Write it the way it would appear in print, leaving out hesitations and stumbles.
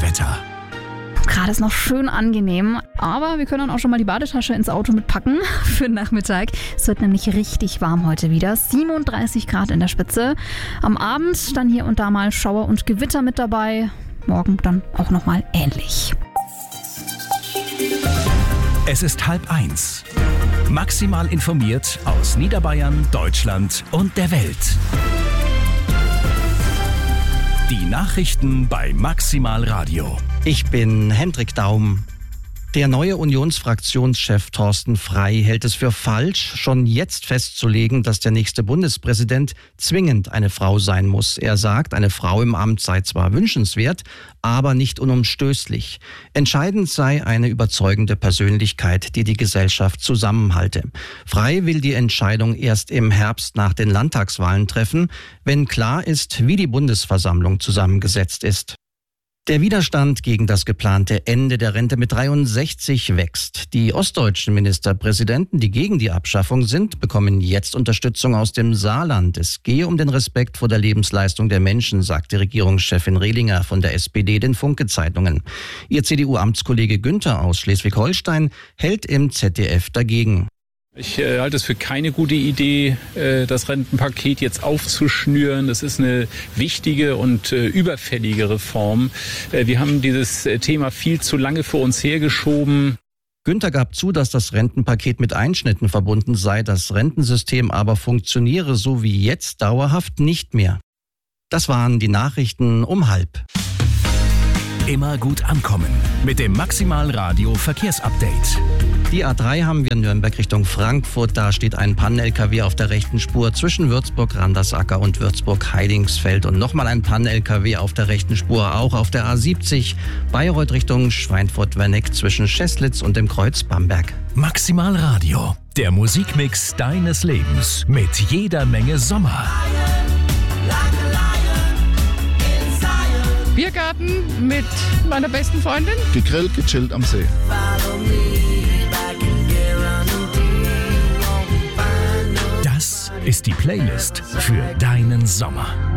Wetter. Gerade ist noch schön angenehm, aber wir können dann auch schon mal die Badetasche ins Auto mitpacken für den Nachmittag. Es wird nämlich richtig warm heute wieder. 37 Grad in der Spitze. Am Abend dann hier und da mal Schauer und Gewitter mit dabei. Morgen dann auch nochmal ähnlich. Es ist 12:30. Maximal informiert aus Niederbayern, Deutschland und der Welt. Die Nachrichten bei Maximal Radio. Ich bin Hendrik Daum. Der neue Unionsfraktionschef Thorsten Frey hält es für falsch, schon jetzt festzulegen, dass der nächste Bundespräsident zwingend eine Frau sein muss. Er sagt, eine Frau im Amt sei zwar wünschenswert, aber nicht unumstößlich. Entscheidend sei eine überzeugende Persönlichkeit, die die Gesellschaft zusammenhalte. Frey will die Entscheidung erst im Herbst nach den Landtagswahlen treffen, wenn klar ist, wie die Bundesversammlung zusammengesetzt ist. Der Widerstand gegen das geplante Ende der Rente mit 63 wächst. Die ostdeutschen Ministerpräsidenten, die gegen die Abschaffung sind, bekommen jetzt Unterstützung aus dem Saarland. Es gehe um den Respekt vor der Lebensleistung der Menschen, sagte Regierungschefin Rehlinger von der SPD den Funke-Zeitungen. Ihr CDU-Amtskollege Günther aus Schleswig-Holstein hält im ZDF dagegen. Ich halte es für keine gute Idee, das Rentenpaket jetzt aufzuschnüren. Das ist eine wichtige und überfällige Reform. Wir haben dieses Thema viel zu lange vor uns hergeschoben. Günther gab zu, dass das Rentenpaket mit Einschnitten verbunden sei. Das Rentensystem aber funktioniere so wie jetzt dauerhaft nicht mehr. Das waren die Nachrichten um 12:30. Immer gut ankommen mit dem Maximal Radio Verkehrsupdate. Die A3 haben wir Nürnberg Richtung Frankfurt. Da steht ein Pannen-LKW auf der rechten Spur zwischen Würzburg-Randersacker und Würzburg-Heidingsfeld. Und nochmal ein Pannen-LKW auf der rechten Spur, auch auf der A70. Bayreuth Richtung Schweinfurt-Werneck zwischen Scheßlitz und dem Kreuz Bamberg. Maximal Radio, der Musikmix deines Lebens mit jeder Menge Sommer. Biergarten mit meiner besten Freundin. Gegrillt, gechillt am See. Das ist die Playlist für deinen Sommer.